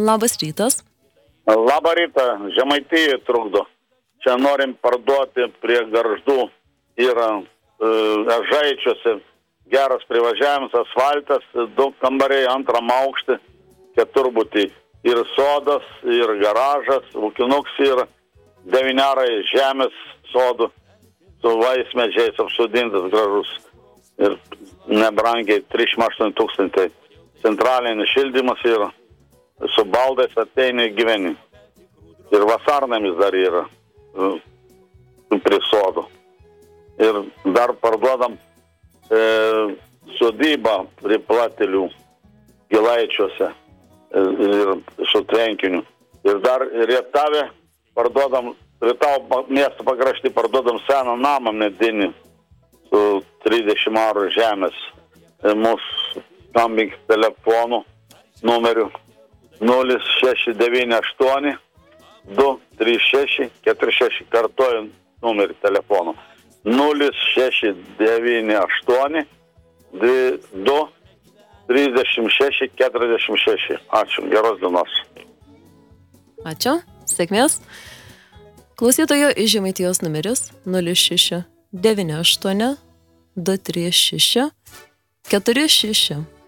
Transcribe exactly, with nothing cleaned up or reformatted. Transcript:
Labas rytas. Labą rytą, Žemaitijoje trukdo. Čia norim parduoti prie Gargždų. Yra e, Žaičiuose geras privažiavimas, asfaltas, du kambariai antram aukštį, keturbutį. Ir sodas, ir garažas, ūkinuks ir devyniarai žemės sodų su vaismedžiais apsodintas gražus. Ir nebrangiai trisdešimt aštuoni tūkstančiai. Centralinis šildymas yra. Su baldais ateina gyveni. Ir vasarnamis dar yra prie sodų. Ir dar parduodam e, sodybą prie Platelių Gilaičiuose e, ir su tvenkiniu. Ir dar Rietavė parduodam, Rietavo miesto pakraštį parduodam seną namą medinį su trisdešimt arų žemės. E, mūsų skambink telefonu numeriu nulis šeši devyni aštuoni du trys šeši keturi šeši, kartuoju numerį telefono. nulis šeši devyni aštuoni du trys šeši keturi šeši. Ačiū, geros dienos. Ačiū, sėkmės. Klausytojo iš Žemaitijos numeris nulis šeši devyni aštuoni du trys šeši keturi šeši.